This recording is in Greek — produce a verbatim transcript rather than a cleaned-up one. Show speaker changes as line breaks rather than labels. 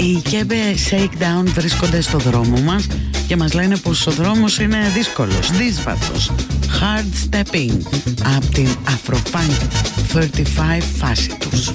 Οι Kebe Shakedown βρίσκονται στο δρόμο μας και μας λένε πως ο δρόμος είναι δύσκολος, δύσβατος, hard stepping, από την Afrofunk τριάντα πέντε φάση τους.